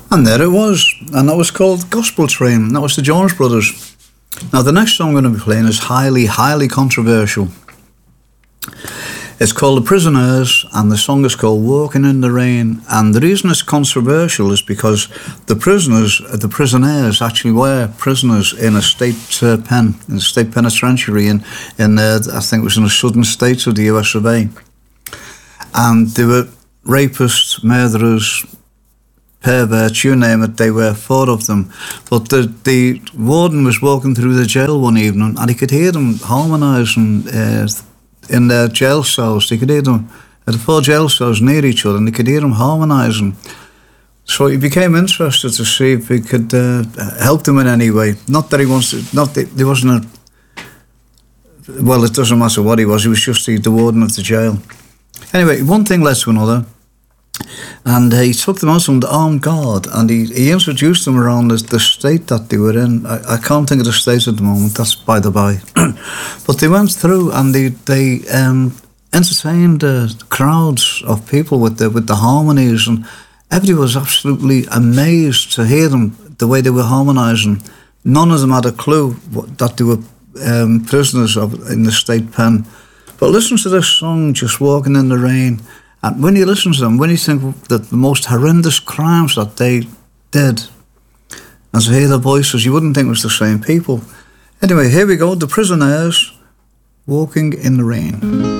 And there it was, and that was called Gospel Train. That was the Jones Brothers. Now the next song I'm going to be playing is highly, highly controversial. It's called The Prisoners, and the song is called Walking in the Rain. And the reason it's controversial is because the prisoners actually were prisoners in a state pen, in a state penitentiary in I think it was in the southern states of the US of A. And they were rapists, murderers, perverts, you name it, they were four of them. But the warden was walking through the jail one evening and he could hear them harmonising in their jail cells. They could hear them at the four jail cells near each other, and they could hear them harmonising. So he became interested to see if he could help them in any way. Not that he wants to, there wasn't well, it doesn't matter what he was just the warden of the jail. Anyway, one thing led to another. And he took them out on the armed guard, and he introduced them around the state that they were in. I can't think of the state at the moment, that's by the by. But they went through and they entertained crowds of people with the harmonies, and everybody was absolutely amazed to hear them, the way they were harmonising. None of them had a clue that they were prisoners in the state pen. But listen to this song, Just Walking in the Rain. And when you listen to them, when you think that the most horrendous crimes that they did, and to hear their voices, you wouldn't think it was the same people. Anyway, here we go, The Prisoners, Walking in the Rain.